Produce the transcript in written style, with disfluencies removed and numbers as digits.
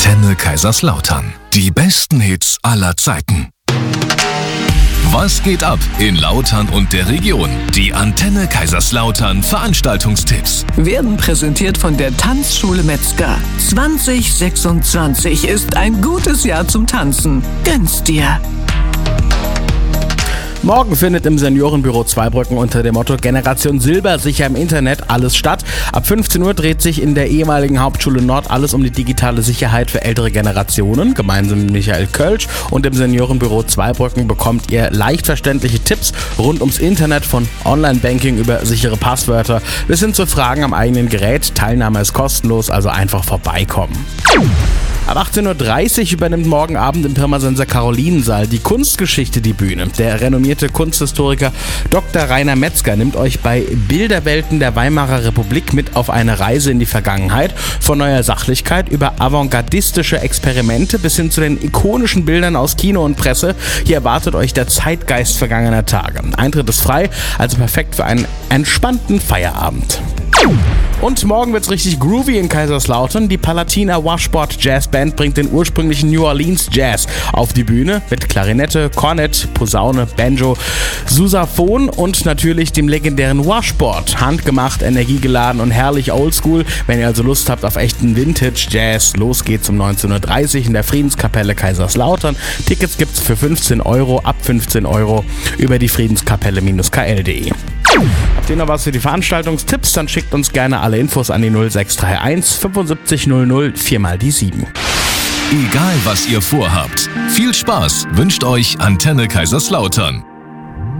Antenne Kaiserslautern. Die besten Hits aller Zeiten. Was geht ab in Lautern und der Region? Die Antenne Kaiserslautern Veranstaltungstipps werden präsentiert von der Tanzschule Metzger. 2026 ist ein gutes Jahr zum Tanzen. Gönn's dir! Morgen findet im Seniorenbüro Zweibrücken unter dem Motto Generation Silber sicher im Internet alles statt. Ab 15 Uhr dreht sich in der ehemaligen Hauptschule Nord alles um die digitale Sicherheit für ältere Generationen. Gemeinsam mit Michael Kölsch und dem Seniorenbüro Zweibrücken bekommt ihr leicht verständliche Tipps rund ums Internet, von Online-Banking über sichere Passwörter bis hin zu Fragen am eigenen Gerät. Teilnahme ist kostenlos, also einfach vorbeikommen. Ab 18.30 Uhr übernimmt morgen Abend im Pirmasens Karolinensaal die Kunstgeschichte die Bühne. Der renommierte Kunsthistoriker Dr. Rainer Metzger nimmt euch bei Bilderwelten der Weimarer Republik mit auf eine Reise in die Vergangenheit. Von neuer Sachlichkeit über avantgardistische Experimente bis hin zu den ikonischen Bildern aus Kino und Presse. Hier erwartet euch der Zeitgeist vergangener Tage. Eintritt ist frei, also perfekt für einen entspannten Feierabend. Und morgen wird's richtig groovy in Kaiserslautern. Die Palatina Washboard Jazz Band bringt den ursprünglichen New Orleans Jazz auf die Bühne mit Klarinette, Kornett, Posaune, Banjo, Sousaphon und natürlich dem legendären Washboard. Handgemacht, energiegeladen und herrlich oldschool. Wenn ihr also Lust habt auf echten Vintage Jazz, los geht's um 19.30 Uhr in der Friedenskapelle Kaiserslautern. Tickets gibt's für 15 Euro, ab 15 Euro über die friedenskapelle-kl.de. Habt ihr noch was für die Veranstaltungstipps? Dann schickt uns gerne alle Infos an die 0631 75 00 4x7. Egal was ihr vorhabt, viel Spaß wünscht euch Antenne Kaiserslautern.